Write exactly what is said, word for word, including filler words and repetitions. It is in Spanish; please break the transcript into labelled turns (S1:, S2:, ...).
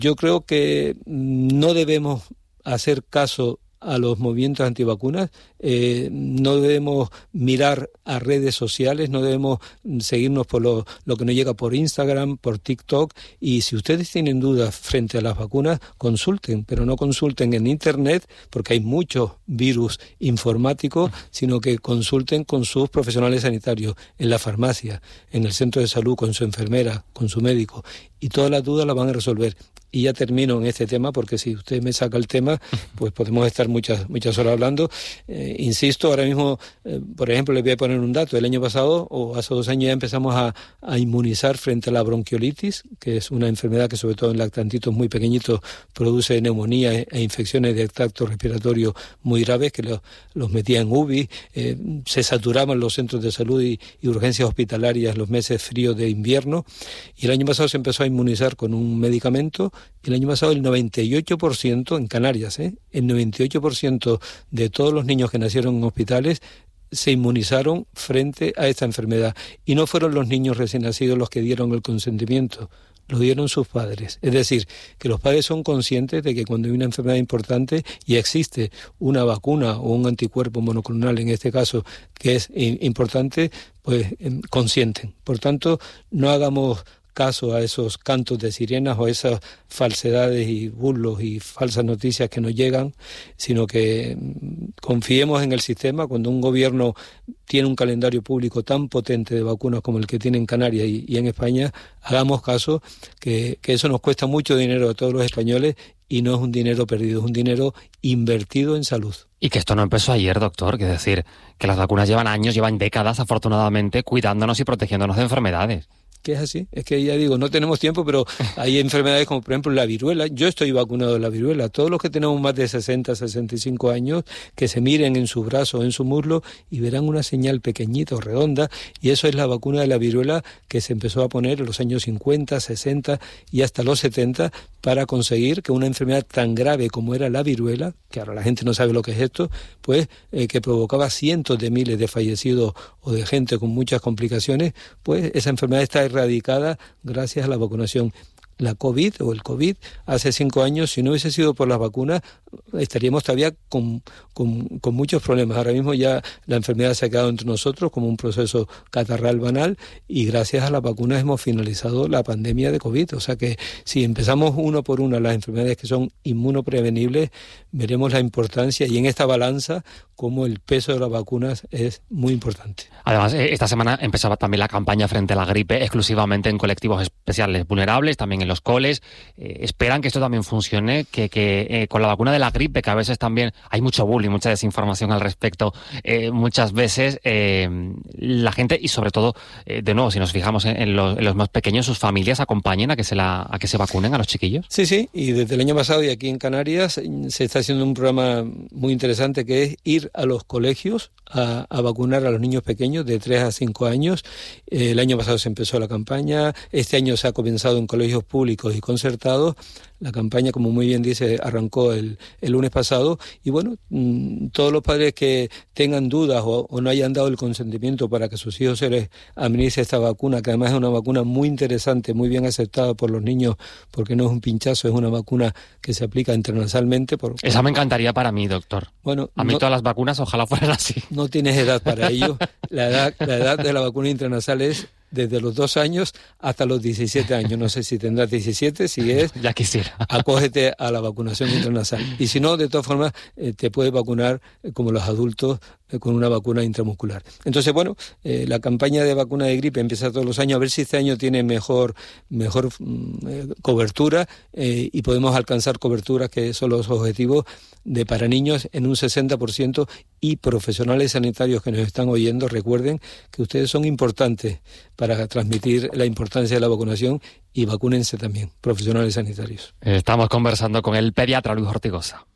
S1: Yo creo que no debemos hacer caso a los movimientos antivacunas, eh, no debemos mirar a redes sociales, no debemos seguirnos por lo, lo que nos llega por Instagram, por TikTok, y si ustedes tienen dudas frente a las vacunas, consulten, pero no consulten en Internet, porque hay muchos virus informáticos, sino que consulten con sus profesionales sanitarios, en la farmacia, en el centro de salud, con su enfermera, con su médico, y todas las dudas las van a resolver. Y ya termino en este tema, porque si usted me saca el tema, pues podemos estar muchas muchas horas hablando. Eh, insisto, ahora mismo, eh, por ejemplo, les voy a poner un dato. El año pasado, o hace dos años, ya empezamos a, a inmunizar frente a la bronquiolitis, que es una enfermedad que, sobre todo en lactantitos muy pequeñitos, produce neumonía e, e infecciones de tracto respiratorio muy graves, que los, los metía en U B I. Eh, se saturaban los centros de salud y, y urgencias hospitalarias los meses fríos de invierno. Y el año pasado se empezó a inmunizar con un medicamento. El año pasado el noventa y ocho por ciento en Canarias, ¿eh? el noventa y ocho por ciento de todos los niños que nacieron en hospitales se inmunizaron frente a esta enfermedad. Y no fueron los niños recién nacidos los que dieron el consentimiento, lo dieron sus padres. Es decir, que los padres son conscientes de que cuando hay una enfermedad importante y existe una vacuna o un anticuerpo monoclonal, en este caso, que es importante, pues consienten. Por tanto, no hagamos caso a esos cantos de sirenas o a esas falsedades y burlos y falsas noticias que nos llegan, sino que confiemos en el sistema. Cuando un gobierno tiene un calendario público tan potente de vacunas como el que tiene en Canarias y, y en España, hagamos caso, que, que eso nos cuesta mucho dinero a todos los españoles y no es un dinero perdido, es un dinero invertido en salud.
S2: Y que esto no empezó ayer, doctor, que es decir, que las vacunas llevan años, llevan décadas, afortunadamente, cuidándonos y protegiéndonos de enfermedades.
S1: Que es así, es que ya digo, no tenemos tiempo, pero hay enfermedades como por ejemplo la viruela. Yo estoy vacunado de la viruela. Todos los que tenemos más de sesenta, sesenta y cinco años, que se miren en su brazo o en su muslo y verán una señal pequeñita o redonda, y eso es la vacuna de la viruela que se empezó a poner en los años cincuenta, sesenta y hasta los setenta para conseguir que una enfermedad tan grave como era la viruela, que ahora la gente no sabe lo que es esto, pues eh, que provocaba cientos de miles de fallecidos o de gente con muchas complicaciones, pues esa enfermedad está erradicada gracias a la vacunación. La COVID o el COVID hace cinco años, si no hubiese sido por las vacunas, estaríamos todavía con, con, con muchos problemas. Ahora mismo ya la enfermedad se ha quedado entre nosotros como un proceso catarral banal y gracias a las vacunas hemos finalizado la pandemia de COVID. O sea que si empezamos uno por uno las enfermedades que son inmunoprevenibles, veremos la importancia y en esta balanza cómo el peso de las vacunas es muy importante.
S2: Además, esta semana empezaba también la campaña frente a la gripe exclusivamente en colectivos especiales vulnerables, también en los coles. Eh, esperan que esto también funcione, que, que eh, con la vacuna de la gripe, que a veces también hay mucho bullying, mucha desinformación al respecto, eh, muchas veces eh, la gente, y sobre todo, eh, de nuevo, si nos fijamos en, en, los, en los más pequeños, sus familias acompañen a que se la, a que se vacunen a los chiquillos.
S1: Sí, sí, y desde el año pasado y aquí en Canarias se está haciendo un programa muy interesante que es ir a los colegios a, a vacunar a los niños pequeños de tres a cinco años. Eh, el año pasado se empezó la campaña, este año se ha comenzado en colegios públicos y concertados. La campaña, como muy bien dice, arrancó el, el lunes pasado y bueno, mmm, todos los padres que tengan dudas o, o no hayan dado el consentimiento para que sus hijos se les administre esta vacuna, que además es una vacuna muy interesante, muy bien aceptada por los niños, porque no es un pinchazo, es una vacuna que se aplica intranasalmente. Por, por...
S2: Esa me encantaría para mí, doctor.
S1: Bueno,
S2: a mí
S1: no,
S2: todas las vacunas ojalá fueran así.
S1: No tienes edad para ello. La edad, la edad de la vacuna intranasal es desde los dos años hasta los diecisiete años. No sé si tendrás diecisiete, si es...
S2: Ya quisiera.
S1: Acógete a la vacunación intranasal. Y si no, de todas formas, eh, te puedes vacunar eh, como los adultos eh, con una vacuna intramuscular. Entonces, bueno, eh, la campaña de vacuna de gripe empieza todos los años, a ver si este año tiene mejor, mejor eh, cobertura eh, y podemos alcanzar coberturas que son los objetivos de para niños en un sesenta por ciento y profesionales sanitarios que nos están oyendo, recuerden que ustedes son importantes para transmitir la importancia de la vacunación y vacúnense también, profesionales sanitarios.
S2: Estamos conversando con el pediatra Luis Ortigosa.